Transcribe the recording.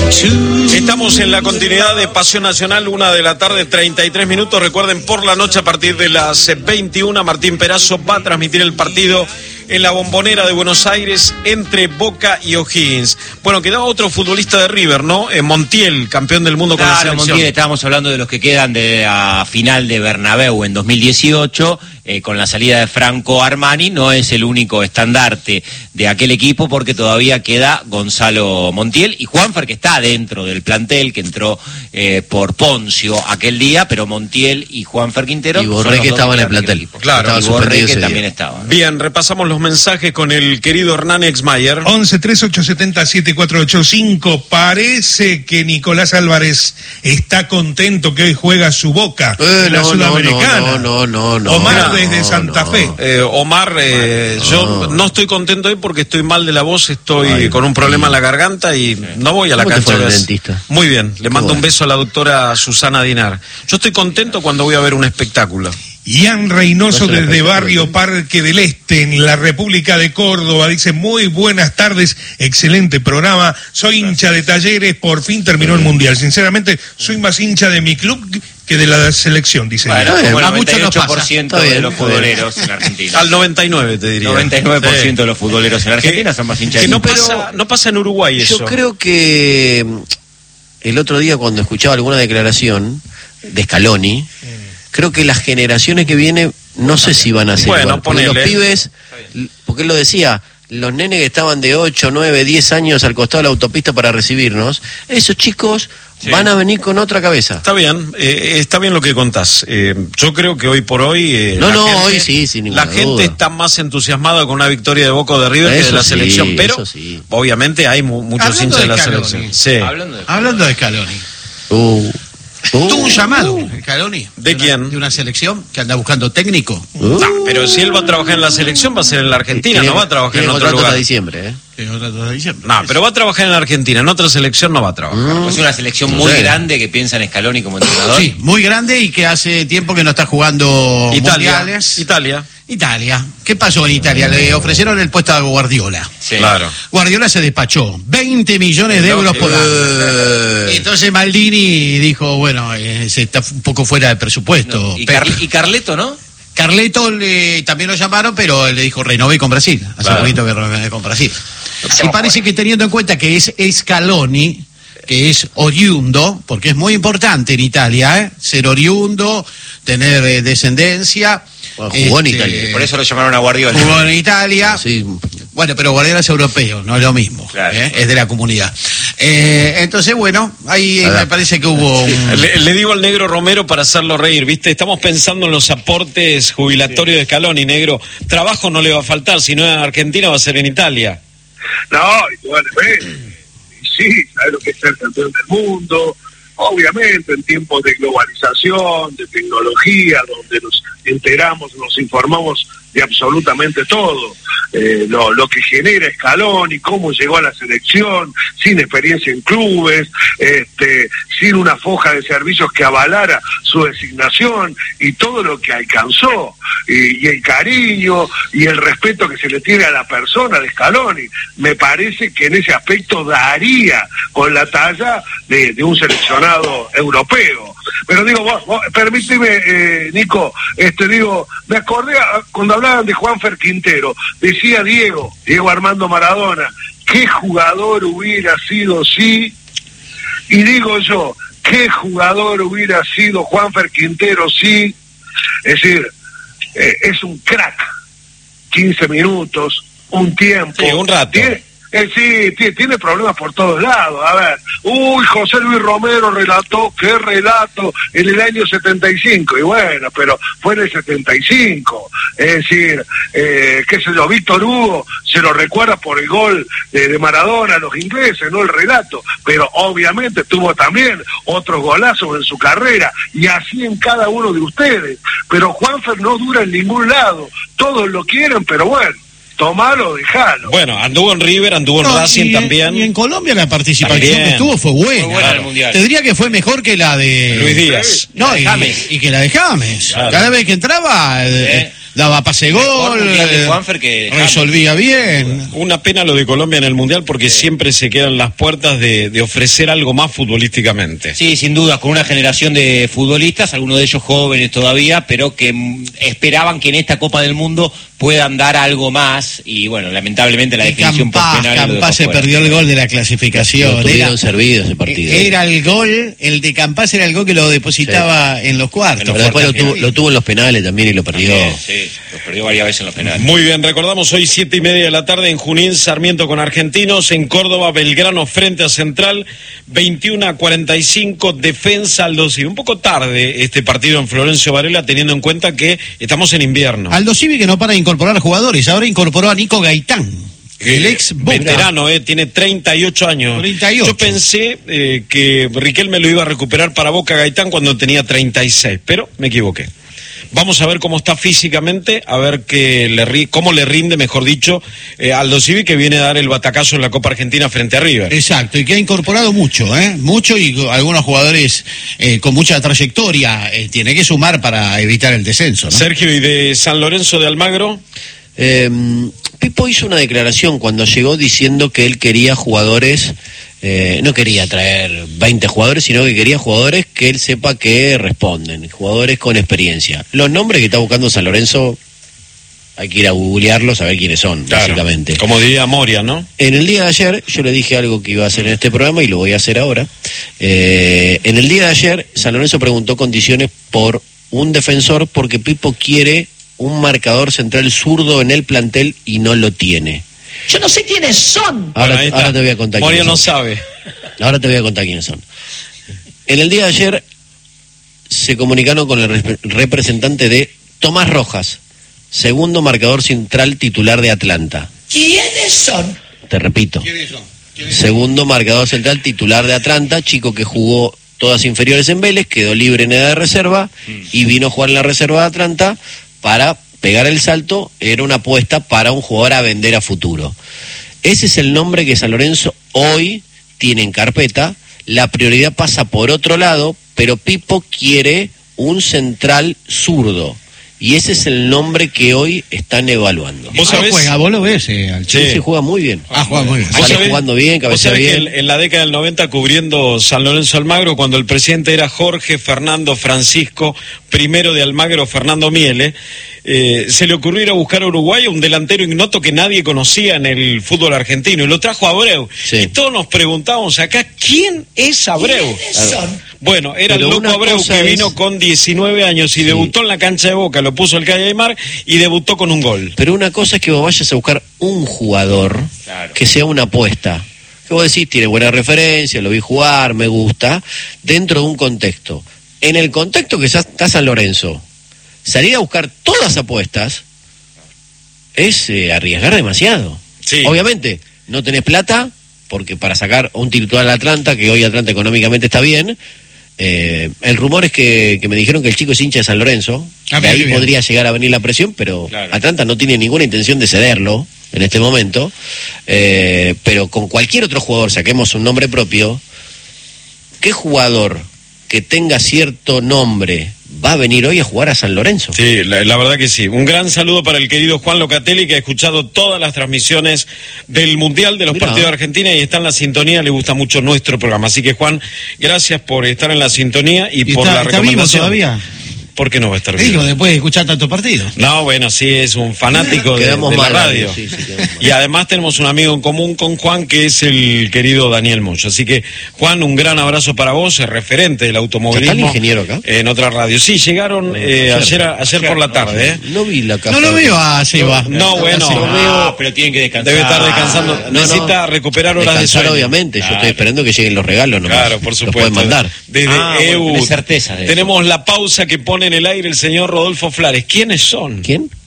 Estamos en la continuidad de Pasión Nacional, 1:33 p.m. Recuerden, por la noche a partir de las 21, Martín Perazo va a transmitir el partido en la Bombonera de Buenos Aires entre Boca y O'Higgins. Bueno, quedaba otro futbolista de River, ¿no? Montiel, campeón del mundo con la selección. Montiel, estábamos hablando de los que quedan de la final de Bernabéu en 2018, con la salida de Franco Armani. No es el único estandarte de aquel equipo, porque todavía queda Gonzalo Montiel y Juanfer, que está dentro del plantel, que entró por Poncio aquel día, pero Montiel y Juanfer Quintero. Y Borré, que estaba en el plantel. Claro, y Borré, que también estaba, ¿no? Bien, repasamos los mensajes con el querido Hernán Exmayer. 11-3870-7485. Parece que Nicolás Álvarez está contento que hoy juega su Boca en la Sudamericana. No. Omar desde Santa Fe. Omar, yo no estoy contento hoy porque estoy mal de la voz, estoy con un problema en la garganta y no voy a la cancha. ¿Cómo te fue el dentista? Muy bien, le mando un beso a la doctora Susana Dinar. Yo estoy contento cuando voy a ver un espectáculo. Ian Reynoso desde Barrio Parque del Este, en la República de Córdoba, dice: muy buenas tardes, excelente programa, soy hincha de Talleres, por fin terminó el Mundial. Sinceramente, soy más hincha de mi club que de la selección, dice. Bueno, él. como el 98% de los futboleros en Argentina. Al 99, te diría. 99% de los futboleros en Argentina son más hinchas de no pasa en Uruguay eso. Yo creo que el otro día, cuando escuchaba alguna declaración de Scaloni, creo que las generaciones que vienen, no sé si van a ser igual. Porque los pibes, porque él lo decía, los nenes que estaban de 8, 9, 10 años al costado de la autopista para recibirnos, esos chicos van a venir con otra cabeza. Está bien lo que contás. Yo creo que hoy por hoy... hoy sí, sin ninguna duda. La gente está más entusiasmada con una victoria de Boca o de River que de la selección, pero obviamente hay muchos hinchas de la selección. Sí. Hablando de Scaloni. Tuvo un llamado, Scaloni. ¿De quién? De una selección que anda buscando técnico. No, pero si él va a trabajar en la selección, va a ser en la Argentina, no va a trabajar en otro lugar. Hasta diciembre, No, pero va a trabajar en la Argentina, en otra selección no va a trabajar. Es una selección muy grande que piensa en Scaloni como entrenador. Sí, muy grande y que hace tiempo que no está jugando mundiales. Italia. ¿Qué pasó en Italia? Le ofrecieron el puesto a Guardiola. Sí. Claro. Guardiola se despachó 20 millones de euros por año. Entonces Maldini dijo, bueno, se está un poco fuera de presupuesto. Y Carleto, ¿no? Carleto también lo llamaron, pero le dijo renové con Brasil. Hace poquito que renové con Brasil. Y parece que, teniendo en cuenta que es Scaloni, que es oriundo, porque es muy importante en Italia, ser oriundo, tener descendencia. Bueno, jugó en Italia. Por eso lo llamaron a Guardiola. Jugó en Italia. Sí. Bueno, pero Guardiola es europeo, no es lo mismo. Claro. Es de la comunidad. Entonces, bueno, ahí me parece que hubo le digo al negro Romero para hacerlo reír, ¿viste? Estamos pensando en los aportes jubilatorios de Scaloni, negro. Trabajo no le va a faltar, si no en Argentina va a ser en Italia. No, igualmente. Sí, sabe lo que es ser campeón del mundo. Obviamente, en tiempos de globalización, de tecnología, donde nos enteramos, nos informamos de absolutamente todo, lo que genera Scaloni, cómo llegó a la selección, sin experiencia en clubes, sin una foja de servicios que avalara su designación, y todo lo que alcanzó, y el cariño y el respeto que se le tiene a la persona de Scaloni. Me parece que en ese aspecto daría con la talla de un seleccionado europeo. Pero digo, vos permíteme, Nico, me acordé cuando hablaban de Juanfer Quintero, decía Diego Armando Maradona, qué jugador hubiera sido y digo yo, qué jugador hubiera sido Juanfer Quintero es decir, es un crack, 15 minutos, un tiempo. Sí, un rato. Tiene problemas por todos lados. A ver, José Luis Romero relató, qué relato, en el año 75, y bueno, pero fue en el 75. Es decir, qué sé yo, Víctor Hugo se lo recuerda por el gol de Maradona a los ingleses, no el relato, pero obviamente tuvo también otros golazos en su carrera, y así en cada uno de ustedes. Pero Juanfer no dura en ningún lado, todos lo quieren, pero bueno, tomalo, dejalo. Bueno, anduvo en River, anduvo en Racing también. Y en Colombia la participación que estuvo fue buena. Fue buena en el Mundial. Te diría que fue mejor que la de Luis Díaz. No, y que la de James. Claro. Cada vez que entraba daba pase gol, resolvía bien. Una pena lo de Colombia en el Mundial porque siempre se quedan las puertas de ofrecer algo más futbolísticamente. Sí, sin duda, con una generación de futbolistas, algunos de ellos jóvenes todavía, pero que esperaban que en esta Copa del Mundo puedan dar algo más, y bueno, lamentablemente la definición por penal. Campá se perdió el gol de la clasificación. Lo tuvieron servido ese partido. Era el gol, el de Campás era el gol que lo depositaba en los cuartos. Pero después lo tuvo en los penales también y lo perdió. Sí, lo perdió varias veces en los penales. Muy bien, recordamos hoy 7:30 de la tarde en Junín, Sarmiento con Argentinos, en Córdoba, Belgrano frente a Central, 21:45, Defensa Aldo Civi. Un poco tarde este partido en Florencio Varela, teniendo en cuenta que estamos en invierno. Aldo Civi que no para de incorporar jugadores, ahora incorporó a Nico Gaitán. El ex veterano, tiene 38 años. 38. Yo pensé que Riquelme lo iba a recuperar para Boca Gaitán cuando tenía 36, pero me equivoqué. Vamos a ver cómo está físicamente, a ver cómo le rinde, mejor dicho, Aldo Civi, que viene a dar el batacazo en la Copa Argentina frente a River. Exacto, y que ha incorporado mucho, y algunos jugadores con mucha trayectoria tiene que sumar para evitar el descenso, ¿no? Sergio, ¿y de San Lorenzo de Almagro? Pipo hizo una declaración cuando llegó diciendo que él quería jugadores, no quería traer 20 jugadores, sino que quería jugadores que él sepa que responden, jugadores con experiencia. Los nombres que está buscando San Lorenzo hay que ir a googlearlos, a ver quiénes son, claro, básicamente. Como diría Moria, ¿no? En el día de ayer, yo le dije algo que iba a hacer en este programa y lo voy a hacer ahora. En el día de ayer, San Lorenzo preguntó condiciones por un defensor porque Pipo quiere un marcador central zurdo en el plantel y no lo tiene. Yo no sé quiénes son. Ahora te voy a contar Moria quiénes son. no sabe. Ahora te voy a contar quiénes son. En el día de ayer se comunicaron con el representante de Tomás Rojas, segundo marcador central titular de Atlanta. ¿Quiénes son? Te repito. ¿Quiénes son? Segundo marcador central titular de Atlanta, chico que jugó todas inferiores en Vélez, quedó libre en edad de reserva y vino a jugar en la reserva de Atlanta para pegar el salto. Era una apuesta para un jugador a vender a futuro. Ese es el nombre que San Lorenzo hoy tiene en carpeta. La prioridad pasa por otro lado, pero Pipo quiere un central zurdo. Y ese es el nombre que hoy están evaluando. ¿Vos sabés? Vos lo ves, Sí, juega muy bien. Juega muy bien. Sale jugando bien, cabecea bien. Que en la década del 90, cubriendo San Lorenzo Almagro, cuando el presidente era Jorge Fernando Francisco, primero de Almagro, Fernando Miele, se le ocurrió ir a buscar a Uruguay a un delantero ignoto que nadie conocía en el fútbol argentino, y lo trajo a Abreu. Sí. Y todos nos preguntábamos acá, ¿quién es Abreu? Bueno, era Pero el loco Abreu que vino con 19 años y debutó en la cancha de Boca, lo puso el Calle de Mar y debutó con un gol. Pero una cosa es que vos vayas a buscar un jugador que sea una apuesta. Que vos decís, tiene buena referencia, lo vi jugar, me gusta, dentro de un contexto. En el contexto que está San Lorenzo, salir a buscar todas apuestas es arriesgar demasiado. Sí. Obviamente, no tenés plata, porque para sacar un titular al Atlanta, que hoy Atlanta económicamente está bien, el rumor es que me dijeron que el chico es hincha de San Lorenzo, de ahí podría llegar a venir la presión, pero claro, Atlanta no tiene ninguna intención de cederlo en este momento, pero con cualquier otro jugador, saquemos un nombre propio, ¿qué jugador que tenga cierto nombre va a venir hoy a jugar a San Lorenzo? Sí, la verdad que sí. Un gran saludo para el querido Juan Locatelli, que ha escuchado todas las transmisiones del Mundial, de los partidos de Argentina, y está en la sintonía, le gusta mucho nuestro programa. Así que, Juan, gracias por estar en la sintonía y por la recomendación. ¿Está vivo todavía? ¿Por qué no va a estar vivo? Digo, después de escuchar tantos partidos. No, bueno, sí, es un fanático de la radio. Sí, y además tenemos un amigo en común con Juan, que es el querido Daniel Moyo. Así que, Juan, un gran abrazo para vos, es referente del automovilismo. ¿Está el ingeniero acá? En otra radio. Sí, llegaron ayer por la tarde. No vi la casa. No lo veo a Seba. No, bueno. Pero tienen que descansar. Debe estar descansando. Necesita recuperar horas de sueño. Obviamente, yo estoy esperando que lleguen los regalos nomás. Claro, por supuesto. Los pueden mandar. Desde EU. Tenés certeza de eso. Tenemos la pausa que pone en el aire el señor Rodolfo Flores. ¿Quiénes son? ¿Quién?